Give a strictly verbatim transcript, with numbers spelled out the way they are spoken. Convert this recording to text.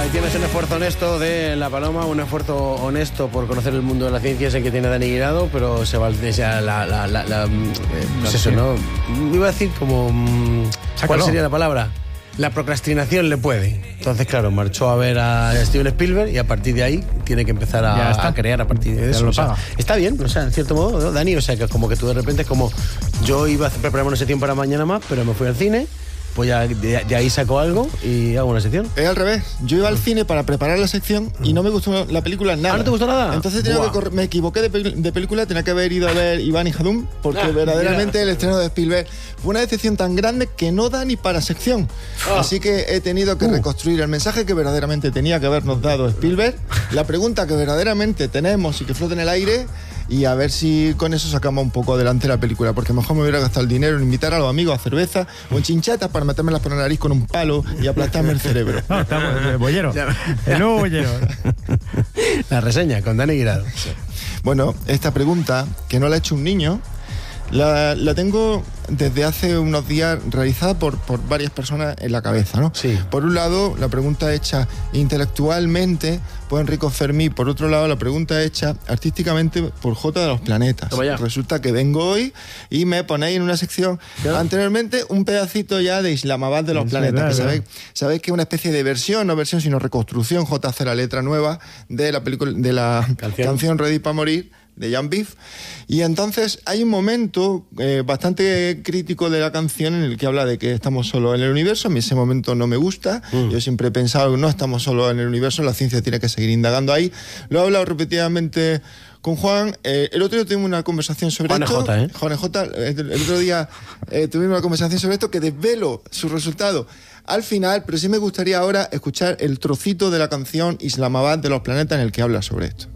Ahí tienes un esfuerzo honesto de La Paloma, un esfuerzo honesto por conocer el mundo de la ciencia, ese que tiene Dani Guirado, pero se va a la, la, la, la, eh, pues eso, ¿no? Iba a decir como... ¿Cuál sería la palabra? La procrastinación le puede. Entonces, claro, marchó a ver a Steven Spielberg y a partir de ahí tiene que empezar a, a crear a partir de eso. lo o sea, paga. está bien, o sea, en cierto modo, ¿no, Dani? O sea, que es como que tú de repente es como... Yo iba a prepararme ese tiempo para mañana más, pero me fui al cine... Pues ya de, de ahí saco algo y hago una sección. Es al revés. Yo iba al cine para preparar la sección y no me gustó la película nada. ¿Ah, no te gustó nada? Entonces tenía que correr, me equivoqué de, pel de película, tenía que haber ido a ver Iván y Jadum, porque ah, verdaderamente mira. El estreno de Spielberg fue una decepción tan grande que no da ni para sección. Ah. Así que he tenido que uh. reconstruir el mensaje que verdaderamente tenía que habernos dado Spielberg, la pregunta que verdaderamente tenemos y que flota en el aire, y a ver si con eso sacamos un poco adelante la película, porque mejor me hubiera gastado el dinero en invitar a los amigos a cerveza o en chinchatas para metérmelas por la nariz con un palo y aplastarme el cerebro. No, estamos el bollero. El nuevo bollero. La reseña con Dani Guirado. Sí. Bueno, esta pregunta, que no la ha hecho un niño, la, la tengo desde hace unos días realizada por, por varias personas en la cabeza, ¿no? Sí. Por un lado, la pregunta hecha intelectualmente por Enrico Fermí. Por otro lado, la pregunta hecha artísticamente por J de los Planetas. Resulta que vengo hoy y me ponéis en una sección, ¿qué? Anteriormente, un pedacito ya de Islamabad de los sí, Planetas. Verdad, que sabéis, sabéis que es una especie de versión, no versión, sino reconstrucción. J hace la letra nueva de la película, de la canción, canción Ready para morir, de Jan Beef. Y entonces hay un momento eh, bastante crítico de la canción en el que habla de que estamos solos en el universo. A mí ese momento no me gusta. Mm. Yo siempre he pensado que no estamos solos en el universo, la ciencia tiene que seguir indagando ahí. Lo he hablado repetidamente con Juan. Eh, el otro día tuvimos una conversación sobre Juan esto. J, ¿eh? Juan J, el, el otro día eh, tuvimos una conversación sobre esto que desvelo su resultado al final, pero sí me gustaría ahora escuchar el trocito de la canción Islamabad de los Planetas en el que habla sobre esto.